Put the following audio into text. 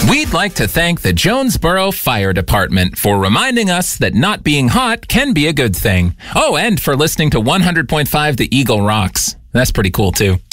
We'd like to thank the Jonesboro Fire Department for reminding us that not being hot can be a good thing. Oh, and for listening to 100.5 The Eagle Rocks. That's pretty cool, too.